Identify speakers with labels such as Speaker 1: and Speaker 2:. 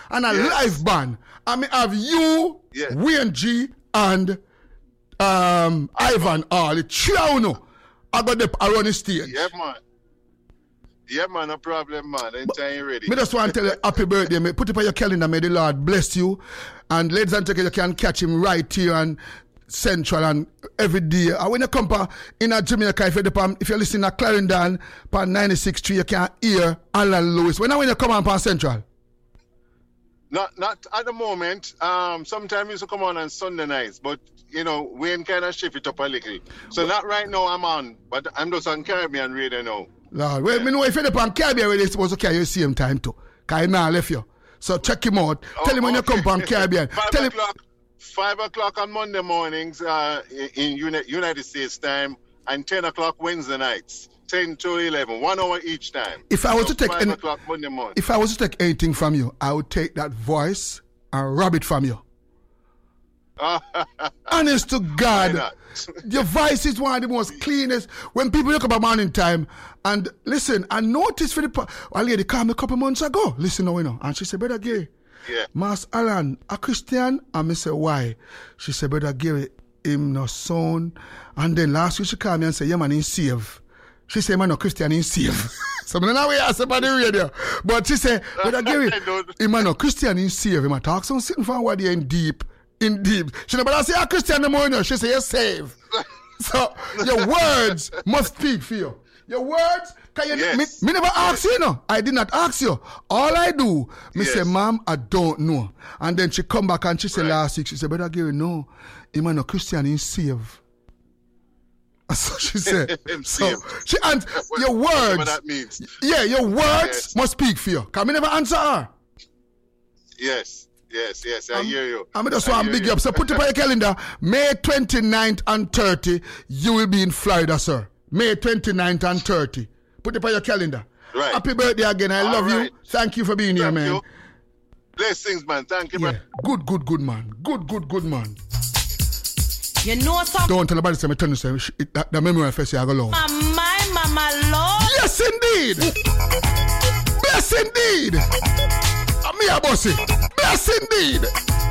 Speaker 1: and a live band. I mean, have you, Wayne G, and Ivan all. It's I got the around the stage.
Speaker 2: Yeah, man. Yeah, man, no problem, man. Anytime you're ready.
Speaker 1: Me just want to tell you happy birthday. Me put it on your calendar. May the Lord bless you. And ladies and gentlemen, you can catch him right here and Central and every day. And when you come in Jamaica, if you're listening to Clarendon, on 96.3, you can hear Alan Lewis. When you come on Central?
Speaker 2: Not at the moment. Sometimes used to come on Sunday nights, but Wayne kind of shift it up a little. So not right now I'm on, but I'm just on Caribbean Radio now.
Speaker 1: Lord, well, me know if you're on Caribbean Radio, you're supposed to carry the same time too. Because he now left you. So check him out. Tell him when you come on Caribbean.
Speaker 2: 5 o'clock on Monday mornings in United States time, and 10 o'clock Wednesday nights. 10 to 11, 1 hour each time.
Speaker 1: If I was to take
Speaker 2: 5 o'clock Monday morning.
Speaker 1: If I was to take anything from you, I would take that voice and rub it from you. Honest to God, your voice is one of the most cleanest. When people look about morning time, and listen, I noticed a lady called me a couple months ago. Listen now, and she said, Brother Gary, Mas Alan, a Christian? And I said, why? She said, Brother Gary, him no son. And then last week she called me and said, yeah man, he's saved. She said, man, no Christian, he's saved. So I don't know what I said about the radio. But she said, Brother Gary, him no Christian, he's saved. Him talk some sitting for what they in deep. She said, but I say, a Christian the morning. She said, you're saved. So your words must speak for you. Your words, can you me never ask you, I did not ask you. All I do, me say, Mom, I don't know. And then she come back and she said last week, she said, Brother Gary, no, him no Christian, he's saved. So she said, so she answered, your words,
Speaker 2: what that means.
Speaker 1: Yeah, your words must speak for you. Can me never answer her?
Speaker 2: Yes, I hear you.
Speaker 1: I'm just want to big you up. So put it on your calendar. May 29th and 30, you will be in Florida, sir. May 29th and 30. Put it on your calendar.
Speaker 2: Right.
Speaker 1: Happy birthday again. I love you. Thank you for being here, man.
Speaker 2: Blessings, man. Thank you, man.
Speaker 1: Good, man. Good, man.
Speaker 3: You know something?
Speaker 1: Don't tell nobody, say me tell you, say the memory of I go long.
Speaker 3: My mama, Lord.
Speaker 1: Yes, indeed. Bless indeed. Me a bossy. Bless indeed.